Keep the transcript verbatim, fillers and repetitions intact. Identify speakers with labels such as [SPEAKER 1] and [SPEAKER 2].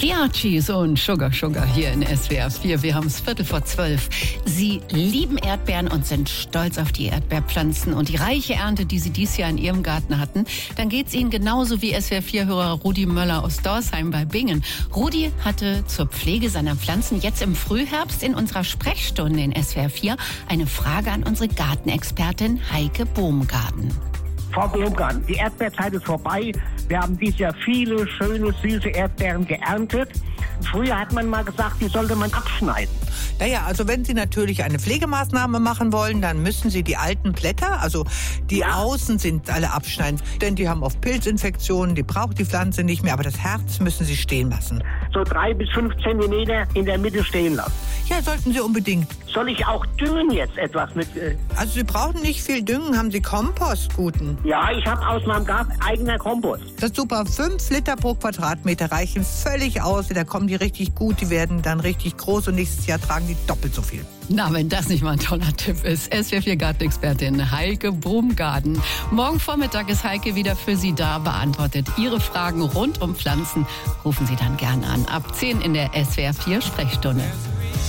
[SPEAKER 1] Die Archies und Sugar Sugar hier in S W R vier. Wir haben es Viertel vor zwölf. Sie lieben Erdbeeren und sind stolz auf die Erdbeerpflanzen und die reiche Ernte, die sie dieses Jahr in ihrem Garten hatten. Dann geht es Ihnen genauso wie S W R vier-Hörer Rudi Möller aus Dorsheim bei Bingen. Rudi hatte zur Pflege seiner Pflanzen jetzt im Frühherbst in unserer Sprechstunde in S W R vier eine Frage an unsere Gartenexpertin Heike Bohmgarten.
[SPEAKER 2] Frau Bohmgarten, die Erdbeerzeit ist vorbei. Wir haben dieses Jahr viele schöne, süße Erdbeeren geerntet. Früher hat man mal gesagt, die sollte man abschneiden.
[SPEAKER 3] Naja, also wenn Sie natürlich eine Pflegemaßnahme machen wollen, dann müssen Sie die alten Blätter, also die
[SPEAKER 2] Ja.
[SPEAKER 3] außen sind, alle abschneiden. Denn die haben oft Pilzinfektionen, die braucht die Pflanze nicht mehr. Aber das Herz müssen Sie stehen lassen.
[SPEAKER 2] So drei bis fünf Zentimeter in der Mitte stehen lassen.
[SPEAKER 3] Ja, sollten Sie unbedingt.
[SPEAKER 2] Soll ich auch düngen jetzt etwas mit? Äh
[SPEAKER 3] Also Sie brauchen nicht viel düngen. Haben Sie Kompost, guten?
[SPEAKER 2] ja, ich habe aus meinem Garten eigener Kompost.
[SPEAKER 3] Das ist super. Fünf Liter pro Quadratmeter reichen völlig aus. Da kommen die richtig gut. Die werden dann richtig groß und nächstes Jahr tragen die doppelt so viel.
[SPEAKER 1] Na, wenn das nicht mal ein toller Tipp ist. S W R vier Gartenexpertin Heike Bohmgarten. Morgen Vormittag ist Heike wieder für Sie da, beantwortet Ihre Fragen rund um Pflanzen. Rufen Sie dann gerne an. Ab zehn in der S W R vier Sprechstunde.